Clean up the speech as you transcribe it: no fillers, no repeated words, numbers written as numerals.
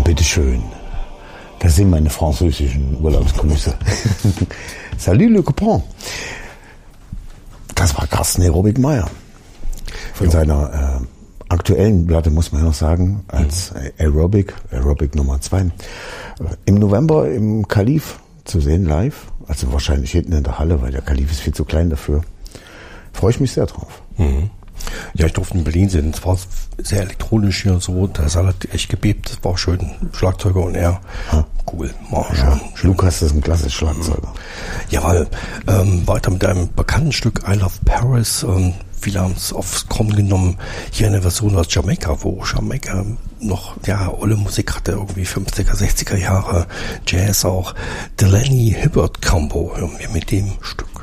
Bitteschön. Das sind meine französischen Urlaubsgrüße. Salut le copain. Das war Carsten Aerobic Meyer. Von seiner aktuellen Platte, muss man ja noch sagen, als Aerobic Nummer 2. Im November im Kalif zu sehen, live. Also wahrscheinlich hinten in der Halle, weil der Kalif ist viel zu klein dafür. Freue ich mich sehr drauf. Mhm. Ja, ich durfte in Berlin sehen. Es war sehr elektronisch hier und so. Der Saal hat echt gebebt. Das war auch schön. Schlagzeuger und er. Cool. War schön. Lukas ist ein klasse Schlagzeuger. Jawohl. Weiter mit einem bekannten Stück I Love Paris. Viele haben es aufs Korn genommen. Hier eine Version aus Jamaika, wo Jamaika noch, olle Musik hatte, irgendwie 50er, 60er Jahre. Jazz auch. Delaney Hibbert Combo hören wir mit dem Stück.